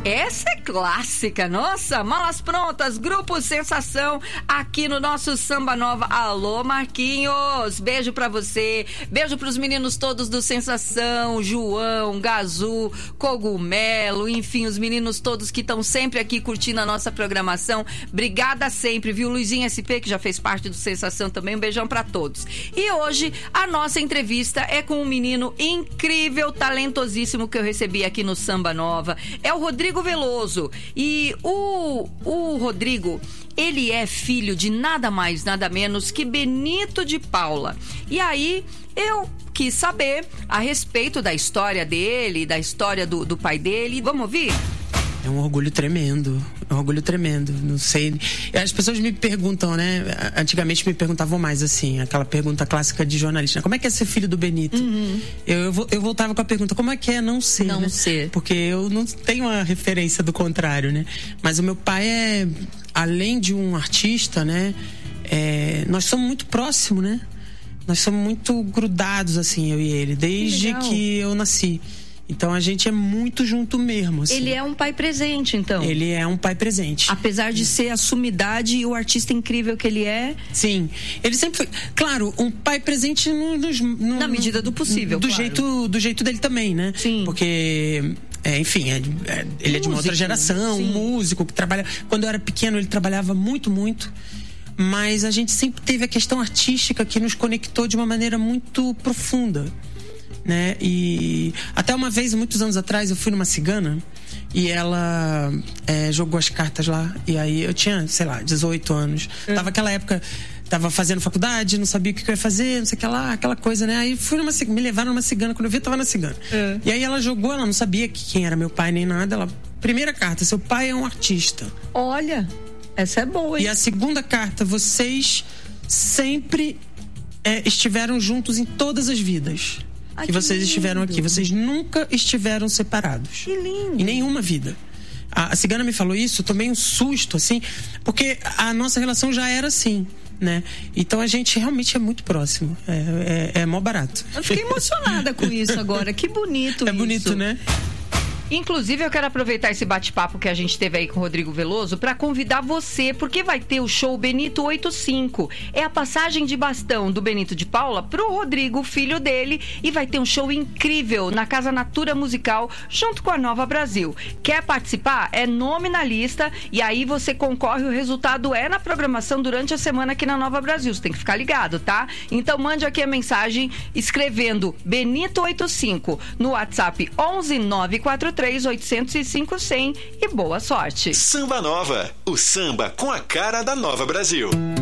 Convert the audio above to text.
Essa é clássica, nossa, malas prontas, Grupo Sensação, aqui no nosso Samba Nova. Alô, Marquinhos, beijo pra você, beijo pros meninos todos do Sensação, João, Gazu, Cogumelo, enfim, os meninos todos que estão sempre aqui curtindo a nossa programação. Obrigada sempre, viu? Luizinho SP, que já fez parte do Sensação também, um beijão pra todos. E hoje, a nossa entrevista é com um menino incrível, talentosíssimo que eu recebi aqui no Samba Nova, é o Rodrigo Veloso. E o Rodrigo, ele é filho de nada mais, nada menos que Benito de Paula. E aí, eu quis saber a respeito da história dele, da história do pai dele. Vamos ouvir? É um orgulho tremendo, não sei, as pessoas me perguntam, né, antigamente me perguntavam mais assim, aquela pergunta clássica de jornalista, como é que é ser filho do Benito? Uhum. Eu voltava com a pergunta, como é que é não ser, não né? ser, porque eu não tenho uma referência do contrário, né, mas o meu pai é, além de um artista, né, nós somos muito próximos, né, nós somos muito grudados assim, eu e ele, desde que eu nasci. Então a gente é muito junto mesmo, assim. Ele é um pai presente, então. Ele é um pai presente. Apesar de ser a sumidade e o artista incrível que ele é. Sim. Ele sempre foi, claro, um pai presente na medida do possível, do jeito dele também, né? Sim. Porque enfim, ele é de uma outra geração, sim. Um músico que trabalha. Quando eu era pequeno, ele trabalhava muito, muito. Mas a gente sempre teve a questão artística que nos conectou de uma maneira muito profunda. Né? E até uma vez, muitos anos atrás, eu fui numa cigana e ela jogou as cartas lá. E aí eu tinha, sei lá, 18 anos. Tava aquela época, tava fazendo faculdade, não sabia o que eu ia fazer, não sei o que lá, aquela coisa, né? Aí me levaram numa cigana, quando eu vi, eu tava na cigana. E aí ela jogou, ela não sabia quem era meu pai nem nada. Ela, primeira carta, seu pai é um artista. Olha, essa é boa, hein? E a segunda carta, vocês sempre estiveram juntos em todas as vidas. Que vocês estiveram aqui. Vocês nunca estiveram separados. Que lindo. Em nenhuma vida. A cigana me falou isso, eu tomei um susto, assim, porque a nossa relação já era assim, né? Então a gente realmente é muito próximo. É mó barato. Eu fiquei emocionada com isso agora. Que bonito isso. É bonito, né? Inclusive, eu quero aproveitar esse bate-papo que a gente teve aí com o Rodrigo Veloso para convidar você, porque vai ter o show Benito 85. É a passagem de bastão do Benito de Paula pro Rodrigo, filho dele, e vai ter um show incrível na Casa Natura Musical, junto com a Nova Brasil. Quer participar? É nome na lista, e aí você concorre, o resultado é na programação durante a semana aqui na Nova Brasil. Você tem que ficar ligado, tá? Então mande aqui a mensagem escrevendo Benito 85 no WhatsApp 11943 805 100 e boa sorte. Samba Nova, o samba com a cara da Nova Brasil.